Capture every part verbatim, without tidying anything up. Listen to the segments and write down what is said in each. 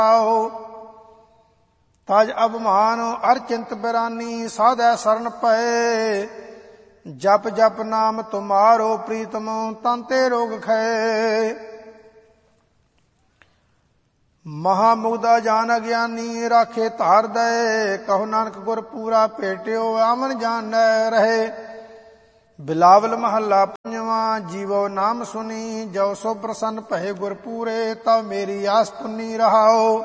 ਤਜ ਅਭਮਾਨ ਅਰ ਚਿੰਤ ਬਿਰਾਨੀ ਸਾਧੈ ਸਰਨ ਪਏ। ਜਪ ਜਪ ਨਾਮ ਤੁਮਾਰੋ ਪ੍ਰੀਤਮ ਤਨ ਤੇ ਰੋਗ ਖਏ। ਮਹਾਮੁਗਦਾ ਜਾਨ ਅਗਿਆਨੀ ਰਾਖੇ ਧਾਰ ਦਏ। ਕਹੋ ਨਾਨਕ ਗੁਰ ਪੂਰਾ ਭੇਟਿਓ ਆਮਨ ਜਾਣੈ ਰਹੇ। ਬਿਲਾਵਲ ਮਹੱਲਾ ਪੰਜਵਾਂ। ਜੀਵੋ ਨਾਮ ਸੁਨੀ ਜੋ ਸੋ ਪ੍ਰਸੰਨ ਭਏ ਗੁਰ ਪੂਰੇ। ਤਬ ਮੇਰੀ ਆਸ ਪੁੰਨੀ ਰਹਾਓ।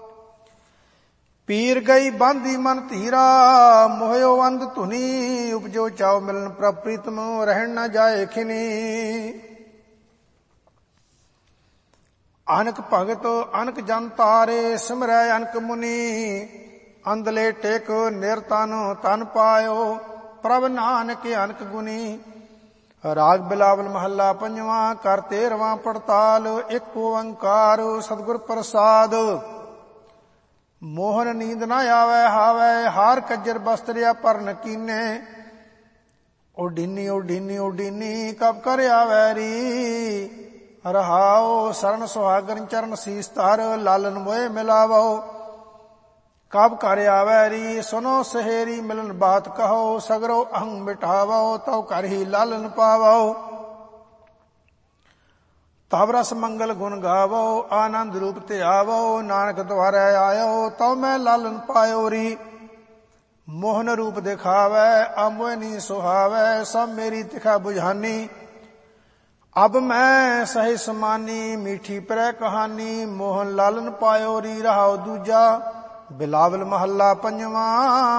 ਪੀਰ ਗਈ ਬਾਂਧੀ ਮਨ ਧੀਰਾ ਮੋਹਿਓ ਅੰਧ ਧੁਨੀ। ਉਪਜੋ ਚਾਉ ਮਿਲਨ ਪ੍ਰਭ ਪ੍ਰੀਤਮ ਰਹਿਣ ਨ ਜਾਏ ਖਿਨੀ। ਅਨਕ ਭਗਤ ਅਨਕ ਜਨ ਤਾਰੇ ਸਿਮਰੈ ਅਨਕ ਮੁਨੀ। ਅੰਧਲੇ ਟੇਕ ਨਿਰਤਨ ਤਨ ਪਾਇਓ ਪ੍ਰਭ ਨਾਨਕ ਅਨਕ ਗੁਨੀ। ਰਾਗ ਬਿਲਾਵਲ ਮਹੱਲਾ ਪੰਜਵਾਂ। ਕਰ ਤੇਰਵਾਂ ਪੜਤਾਲ ਇੱਕ ਓੰਕਾਰ ਸਤਿਗੁਰ ਪ੍ਰਸਾਦ। ਮੋਹਨ ਨੀਂਦ ਨਾ ਆਵੈ ਹਾਵੈ ਹਾਰ ਕੱਜਰ ਬਸਤਰਿਆ ਪਰਨ ਕੀਨੇ। ਉਡੀਨੀ ਉਡੀਨੀ ਉਡੀਨੀ ਕਬ ਕਰ ਆਵੈ ਰੀ। ਰਹਾਉ ਸਰਨ ਸੁਹਾਗਨ ਚਰਨ ਸੀਸ ਧਰ ਲਾਲਨ ਮੋਹਿ ਮਿਲਾਵੋ। ਕਬ ਕਰ ਆਵੈ ਰੀ ਸੁਨੋ ਸਹੇਰੀ ਮਿਲਨ ਬਾਤ ਕਹੋ। ਸਗਰੋ ਅਹੰ ਮਿਟਾਵੋ ਤਉ ਕਰ ਹੀ ਲਾਲਨ ਪਾਵੋ। ਤਬ ਰਸ ਮੰਗਲ ਗੁਣ ਗਾਵੋ ਆਨੰਦ ਰੂਪ ਤੇ ਆਵੋ। ਨਾਨਕ ਦੁਆਰੈ ਆਇਓ ਤਉ ਮੈਂ ਲਾਲਨ ਪਾਇਓ ਰੀ। ਮੋਹਨ ਰੂਪ ਦਿਖਾਵੈ ਅਮੋਹਿ ਨੀ ਸੁਹਾਵੈ ਸਭ ਮੇਰੀ ਤਿਖਾ ਬੁਝਾਨੀ। ਅਬ ਮੈਂ ਸਹਿ ਸਮਾਨੀ ਮੀਠੀ ਪ੍ਰੈ ਕਹਾਨੀ। ਮੋਹਨ ਲਾਲਨ ਪਾਇਓ ਰੀ ਰਹਾਉ ਦੂਜਾ। ਬਿਲਾਵਲ ਮਹੱਲਾ ਪੰਜਵਾਂ।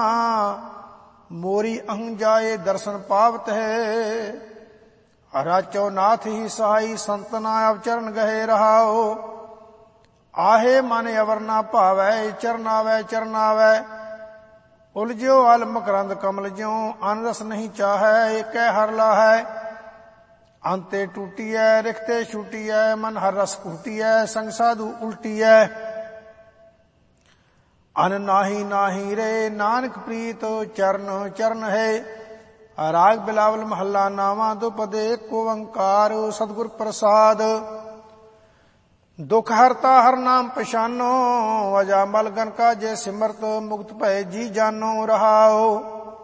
ਮੋਰੀ ਅਹੰ ਜਾਏ ਦਰਸ਼ਨ ਪਾਵਤ ਹੈ। ਰਾਚੋ ਨਾਥ ਹੀ ਸਹਾਈ ਸੰਤਨਾ ਅਵ ਚਰਨ ਗਏ ਰਹਾਓ। ਆਹੇ ਮਨ ਅਵਰ ਨਾ ਭਾਵੈ ਚਰਨਾਵੈ ਚਰਨਾਵੈ। ਉਲਝਿਓ ਅਲ ਮਕਰੰਦ ਕਮਲ ਜਿਉ ਅਨ ਰਸ ਨਹੀਂ ਚਾਹੈ। ਏਕੈ ਹਰ ਲਾਹੈ ਅੰਤੇ ਟੂਟੀਐ ਰਿਖਤੇ ਛੂਟੀਐ। ਮਨ ਹਰ ਰਸ ਘੂਟੀਐ ਸੰਗ ਸਾਧੂ ਉਲਟੀਐ। ਅਨ ਨਾਹੀ ਨਾਹੀ ਰੇ ਨਾਨਕ ਪ੍ਰੀਤ ਚਰਨ ਚਰਨ ਹੈ। ਰਾਗ ਬਿਲਾਵਲ ਮਹੱਲਾ ਨਾਵਾਂ। ਦੁਪਦੇ ਇੱਕ ਓੰਕਾਰ ਸਤਿਗੁਰ ਪ੍ਰਸਾਦ। ਦੁਖ ਹਰਤਾ ਹਰ ਨਾਮ ਪਛਾਨੋ। ਅਜਾ ਮਲ ਗਨ ਕਾ ਜੇ ਸਿਮਰਤ ਮੁਕਤ ਭਏ ਜੀ ਜਾਨੋ ਰਹਾਓ।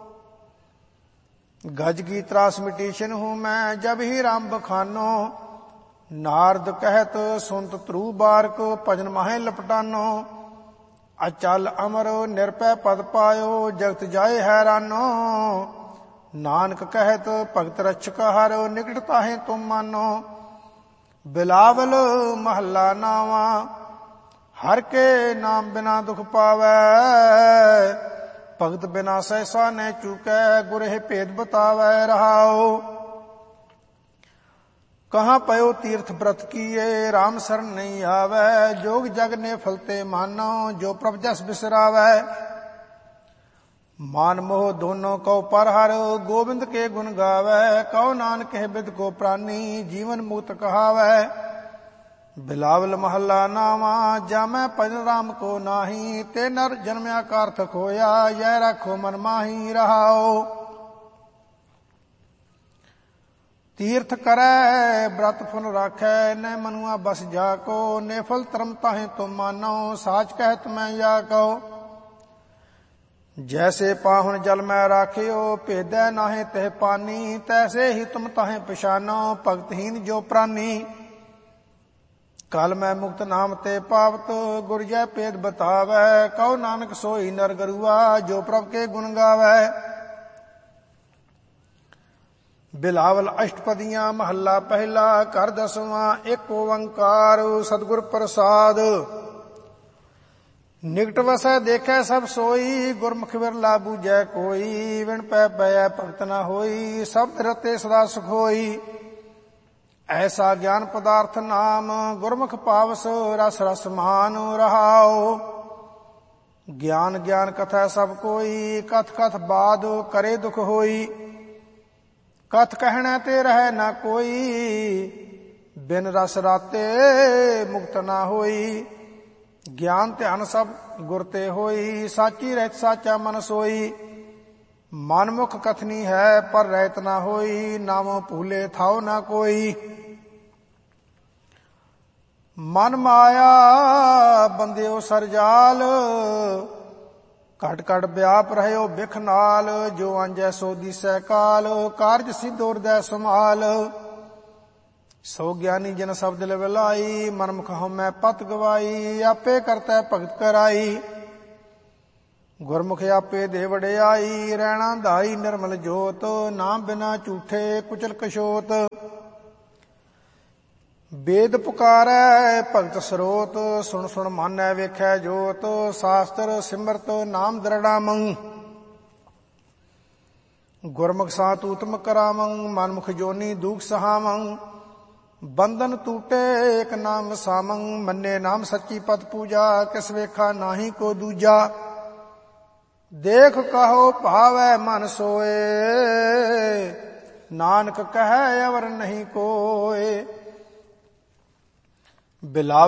ਗਜ ਕੀ ਤਰਾਸ ਮਿਟੀ ਛਿਨਹੁ ਮੈਂ ਜਬ ਹੀ ਰਾਮ ਬਖਾਨੋ। ਨਾਰਦ ਕਹਿਤ ਸੁਨਤ ਧਰੂ ਬਾਰਕ ਭਜਨ ਮਾਹੇ ਲਪਟਾਨੋ। ਅਚਲ ਅਮਰ ਨਿਰਭੈ ਪਦ ਪਾਇਓ ਜਗਤ ਜਾਏ ਹੈਰਾਨੋ। ਨਾਨਕ ਕਹਿਤ ਭਗਤ ਰਛਕ ਹਰ ਨਿਕਟ ਤਾਹੇ ਤੁਮ ਮਾਨੋ। ਬਿਲਾਵਲ ਮਹੱਲਾ ਨਾਵਾਂ। ਹਰ ਕੇ ਨਾਮ ਬਿਨਾ ਦੁਖ ਪਾਵੈ। ਭਗਤ ਬਿਨਾ ਸਹਿਸਾ ਨਹਿ ਚੂਕੈ ਗੁਰਹਿ ਭੇਦ ਬਤਾਵੈ ਰਹਾਓ। ਕਹਾਂ ਪਇਓ ਤੀਰਥ ਬ੍ਰਤ ਕੀਏ ਰਾਮ ਸਰਨ ਨਹੀਂ ਆਵੈ। ਜੋਗ ਜਗ ਨੇ ਫਲਤੇ ਮਾਨੋ ਜੋ ਪ੍ਰਭ ਜਸ ਬਿਸਰਾਵੈ। ਮਾਨ ਮੋਹ ਦੋਨੋਂ ਕਉ ਪਰ ਹਰ ਗੋਬਿੰਦ ਕੇ ਗੁਣ ਗਾਵੈ। ਕਉ ਨਾਨਕ ਹੈ ਬਿਦ ਕੋ ਪ੍ਰਾਨੀ ਜੀਵਨ ਮੁਕਤ ਕਹਾਵੈ। ਬਿਲਾਵਲ ਮਹੱਲਾ ਨਾਵਾਂ। ਜਾਮੈ ਭਜਨ ਰਾਮ ਕੋ ਨਾਹੀ ਤੇ ਨਰ ਜਨਮਿਆ ਕਾਰਥਕ ਹੋਇਆ। ਯਹ ਰਾਖੋ ਮਨ ਮਾਹੀ ਰਹਾਓ। ਤੀਰਥ ਕਰੈ ਬ੍ਰਤ ਫੁਨ ਰਾਖੈ ਨਹਿ ਮਨੁਆ ਬਸ ਜਾ ਕੋ। ਨੇਫਲ ਧਰਮ ਤਾਹੇ ਤੁਮ ਮਾਨੋ ਸਾਚ ਕਹਿਤ ਮੈਂ ਜਾ ਕਉ। ਜੈਸੇ ਪਾਹੁਨ ਜਲ ਮੈਂ ਰਾਖਿਓ ਭੇਦੈ ਨਾਹੇ ਤਹਿ ਪਾਨੀ। ਤੈਸੇ ਹੀ ਤੁਮ ਤਾਹੇ ਪਛਾਨੋ ਭਗਤਹੀਨ ਜੋ ਪ੍ਰਾਨੀ। ਕਲ ਮੈਂ ਮੁਕਤ ਨਾਮ ਤੇ ਪਾਵਤ ਗੁਰ ਜੈ ਭੇਦ ਬਤਾਵੈ। ਕਉ ਨਾਨਕ ਸੋਈ ਨਰ ਗਰੂਆ ਜੋ ਪ੍ਰਭ ਕੇ ਗੁਣ ਗਾਵੈ। ਬਿਲਾਵਲ ਅਸ਼ਟਪਦੀਆਂ ਮਹੱਲਾ ਪਹਿਲਾ। ਘਰ ਦਸਵਾਂ। ਇੱਕ ਓੰਕਾਰ ਸਤਿਗੁਰ ਪ੍ਰਸਾਦ। ਨਿਕਟ ਵਸੈ ਦੇਖੈ ਸਭ ਸੋਈ ਗੁਰਮੁਖ ਵਿਰਲਾ ਬੂਝੈ ਕੋਈ। ਵਿਣ ਪੈ ਪੈ ਭਗਤ ਨ ਹੋਈ ਸਬਦ ਰਤੇ ਸਦਾ ਸੁਖ ਹੋਈ। ਐਸਾ ਗਿਆਨ ਪਦਾਰਥ ਨਾਮ ਗੁਰਮੁਖ ਪਾਵਸ ਰਸ ਰਸ ਮਾਨ ਰਹਾਓ। ਗਿਆਨ ਗਿਆਨ ਕਥੈ ਸਭ ਕੋਈ ਕਥ ਕਥ ਬਾਦ ਕਰੇ ਦੁਖ ਹੋਈ। ਕਥ ਕਹਿਣੈ ਤੇ ਰਹਿ ਨਾ ਕੋਈ ਬਿਨ ਰਸ ਰਾਤੇ ਮੁਕਤ ਨਾ ਹੋਈ। ਗਿਆਨ ਧਿਆਨ ਸਭ ਗੁਰ ਤੇ ਹੋਈ ਸਾਚੀ ਰਹਿਤ ਸਾਚਾ ਮਨ ਸੋਈ। ਮਨਮੁਖ ਕਥਨੀ ਹੈ ਪਰ ਰਹਿਤ ਨਾ ਹੋਈ ਨਾਮੋ ਭੂਲੇ ਥਾਉ ਨਾ ਕੋਈ। ਮਨ ਮਾਇਆ ਬੰਦਿਓ ਸਰਜਾਲ, ਘਟ ਘਟ ਵਿਆਪ ਰਹਿਓ ਬਿਖ ਨਾਲ, ਜੋ ਅੰਜੈ ਸੋ ਦੀਸੈ ਕਾਲ, ਕਾਰਜ ਸਿੱਧ ਹਿਰਦੈ ਸਮਾਲ। ਸੋ ਗਿਆਨੀ ਜਨ ਸ਼ਬਦ ਲਵਲਾਈ, ਮਨਮੁਖ ਹਉਮੈ ਪਤ ਗਵਾਈ, ਆਪੇ ਕਰਤੈ ਭਗਤ ਕਰਾਈ। ਗੁਰਮੁਖ ਆਪੇ ਦੇ ਵਡਿਆਈ, ਰਹਿਣਾ ਧਾਈ ਨਿਰਮਲ ਜੋਤ, ਨਾਮ ਬਿਨਾ ਝੂਠੇ ਕੁਚਲ ਕਛੋਤ। ਵੇਦ ਪੁਕਾਰੈ ਭਗਤ ਸਰੋਤ, ਸੁਣ ਸੁਣ ਮਾਨੈ ਵੇਖੈ ਜੋਤ, ਸ਼ਾਸਤਰ ਸਿਮਰਤ ਨਾਮ ਦ੍ਰਿੜਾਮੰ। ਗੁਰਮੁਖ ਸਾਤ ਊਤਮ ਕਰਾਮੰ, ਮਨਮੁਖ ਜੋਨੀ ਦੂਖ ਸਹਾਮੰ। ਬੰਧਨ ਟੂਟੇ ਏਕ ਨਾਮ ਸਾਮੰ, ਮੰਨੇ ਨਾਮ ਸੱਚੀ ਪਤ ਪੂਜਾ, ਕਿਸ ਵੇਖਾ ਨਾਹੀ ਕੋ ਦੂਜਾ। ਦੇਖ ਕਹੋ ਭਾਵੈ ਮਨ ਸੋਏ, ਨਾਨਕ ਕਹੈ ਅਵਰ ਨਹੀਂ ਕੋਏ। ਬਿਲਾ